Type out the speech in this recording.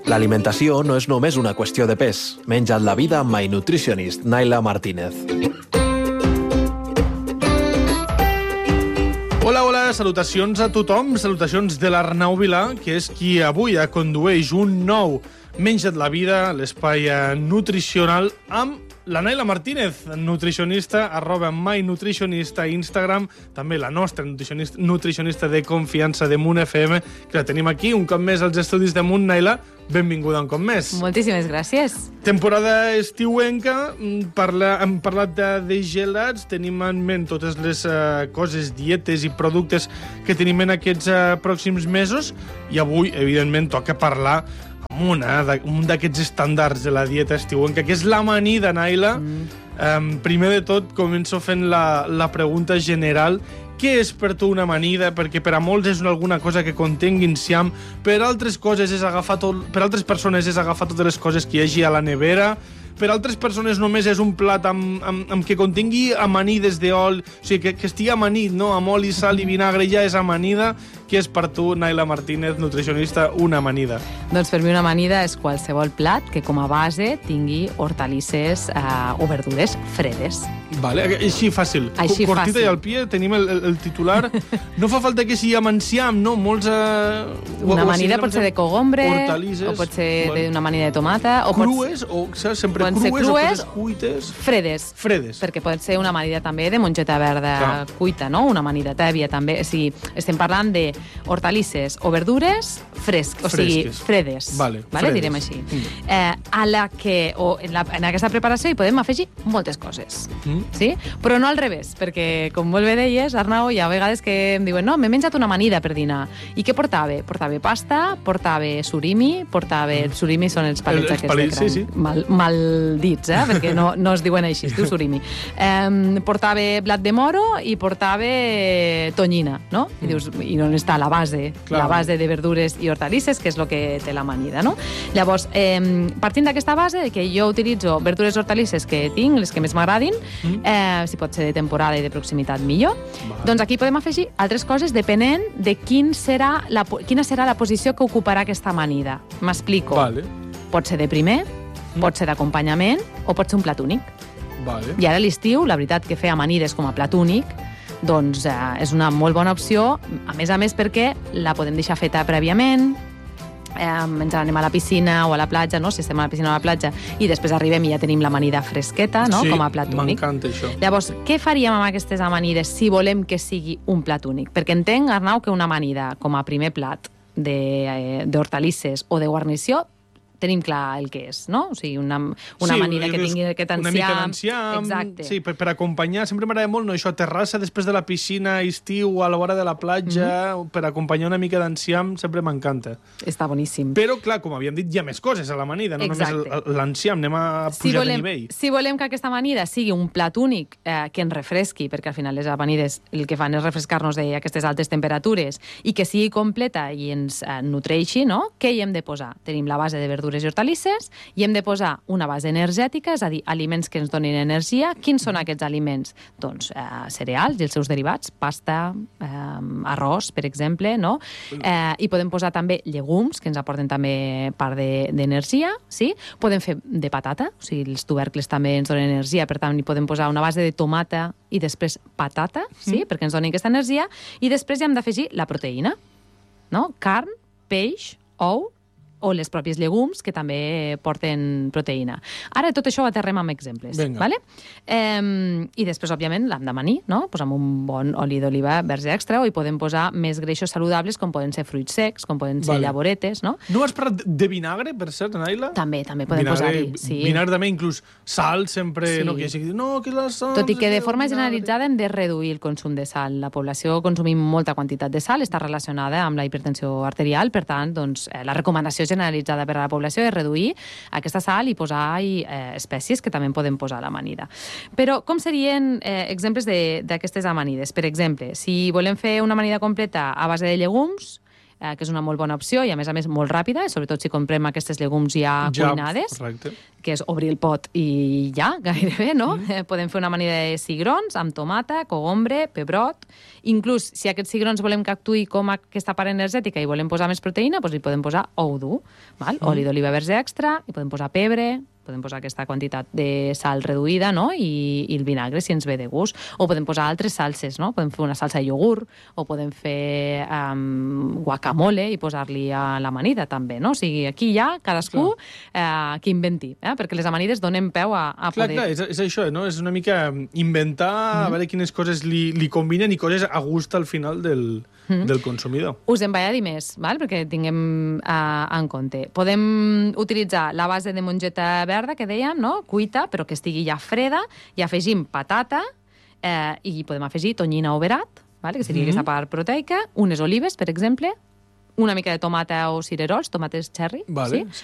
L'alimentació no és només una qüestió de pes. Menja't la vida amb My Nutritionist, Naila Martínez. Hola, salutacions a tothom, salutacions de l'Arnau Vilà, que és qui avui condueix un nou Menja't la vida, l'espai nutricional, amb la Naila Martínez, nutricionista, @mynutricionista a Instagram, també la nostra nutricionista de confiança de Munt FM, que la tenim aquí un cop més als estudis de Munt. Naila, benvinguda un cop més. Moltíssimes gràcies. Temporada estiuenca, hem parlat de gelats, tenim en ment totes les coses, dietes i productes que tenim en aquests pròxims mesos, i avui, evidentment, toca parlar amb un d'aquests estàndards de la dieta estiuenca, que és l'amanida, Naila. Primer de tot, començo fent la pregunta general. Què és per tu una amanida? Perquè per a molts és alguna cosa que contengui enciam, per altres persones és agafar totes les coses que hi hagi a la nevera, per altres persones només és un plat amb que contingui amanides d'oli, o sigui, que estigui amanit, no? Amb oli, sal i vinagre ja és amanida. Què és per tu, Naila Martínez, nutricionista, una amanida? Doncs per mi una amanida és qualsevol plat que com a base tingui hortalisses o verdures fredes. Vale, així fàcil. Així Cortita fàcil. i al pie, tenim el titular. No fa falta que sigui amb enciam, no? Molts... Una amanida pot ser de cogombre, hortalisses, o pot ser d'una amanida de tomata, o crues, o sempre poden ser crues, o crues, coses cuites. fredes. Perquè pot ser una amanida també de mongeta verda cuita, no? Una amanida tèbia també. O sigui, estem parlant de hortalisses o verdures fresques, o sigui, fredes. Vale, direm així. En aquesta preparació hi podem afegir moltes coses, sí? Però no al revés, perquè, com molt bé deies, Arnau, hi ha vegades que em diuen no, m'he menjat una amanida per dinar. I què portava? Portava pasta, portava surimi, surimi són els palets aquests de cranc. Sí. Mal dits, perquè no es diuen així, es diu surimi. Portava blat de moro i portava tonyina, no? I dius, i on està la base? Clar. La base de verdures i hortalisses, que és el que té l'amanida, no? Llavors, partint d'aquesta base, que jo utilitzo verdures i hortalisses que tinc, les que més m'agradin, si pot ser de temporada i de proximitat millor, doncs aquí podem afegir altres coses depenent de quina serà la posició que ocuparà aquesta amanida. M'explico. Vale. Pot ser de primer, pot ser d'acompanyament o pot ser un plat únic. Vale. I ara a l'estiu, la veritat que fer amanides com a plat únic doncs és una molt bona opció, a més perquè la podem deixar feta prèviament, ens anem a la piscina o a la platja, no? Si estem a la piscina o a la platja, i després arribem i ja tenim l'amanida fresqueta, no? Sí, Com a plat únic. m'encanta això. Llavors, què faríem amb aquestes amanides si volem que sigui un plat únic? Perquè entenc, Arnau, que una amanida com a primer plat d'hortalisses o de guarnició tenim clar el que és, no? O sigui, una amanida que tingui aquest enciam. Una mica d'enciam. Exacte. Sí, per acompanyar, sempre m'agrada molt, no? Això, terrassa després de la piscina, estiu, a la vora de la platja, per acompanyar una mica d'enciam, sempre m'encanta. Està boníssim. Però, clar, com havíem dit, hi ha més coses a l'amanida, no només l'enciam, anem a pujar de nivell. Si volem que aquesta amanida sigui un plat únic que ens refresqui, perquè al final les amanides el que fan és refrescar-nos d'aquestes altes temperatures, i que sigui completa i ens nutreixi, no? Què hi hem de posar? Tenim la base de verdures i hortalisses, i hem de posar una base energètica, és a dir, aliments que ens donin energia. Quins són aquests aliments? Doncs cereals i els seus derivats, pasta, arròs, per exemple, no? I podem posar també llegums, que ens aporten també part d'energia, sí? Podem fer de patata, o sigui, els tubercles també ens donen energia, per tant, hi podem posar una base de tomata i després patata, sí? Perquè ens donin aquesta energia, i després ja hem d'afegir la proteïna, no? Carn, peix, ou, o les pròpies llegums, que també porten proteïna. Ara tot això ho aterrem amb exemples. Vale? I després, òbviament, l'hem d'amanir, no? Posem un bon oli d'oliva verge extra, o hi podem posar més greixos saludables, com poden ser fruits secs, com poden ser llavoretes, no? No has parlat de vinagre, per cert, Naila? També podem posar-hi, sí. Vinagre també, inclús sal, sempre... Sí. No, que no, que la sal... Tot i que de forma generalitzada hem de reduir el consum de sal. La població consumim molta quantitat de sal, està relacionada amb la hipertensió arterial, per tant, doncs, la recomanació generalitzada per a la població és reduir aquesta sal i posar-hi espècies que també podem posar a l'amanida. Però com serien exemples d'aquestes amanides? Per exemple, si volem fer una amanida completa a base de llegums, que és una molt bona opció i, a més, molt ràpida, sobretot si comprem aquestes llegums ja cuinades, correcte. que és obrir el pot i ja, gairebé, no? Podem fer una amanida de cigrons amb tomata, cogombre, pebrot. Inclús, si aquests cigrons volem que actuï com aquesta part energètica i volem posar més proteïna, doncs hi podem posar ou dur, val? Oli d'oliva verge extra, hi podem posar pebre, podem posar aquesta quantitat de sal reduïda, no? I el vinagre, si ens ve de gust. O podem posar altres salses, no? Podem fer una salsa de iogurt, o podem fer guacamole i posar-li a l'amanida, també, no? O sigui, aquí ja cadascú que inventi, perquè les amanides donen peu a poder... Clar, és això, no? És una mica inventar, a veure quines coses li combinen i coses a gust al final del consumidor. Us en vaig a dir més, val? Perquè tinguem en compte. Podem utilitzar la base de mongeta verda, que dèiem, no? Cuita, però que estigui ja freda, i afegim patata, i podem afegir tonyina o verat, vale? Que seria aquesta part proteica, unes olives, per exemple, una mica de tomata o cirerols, tomates cherry, Vale, sí?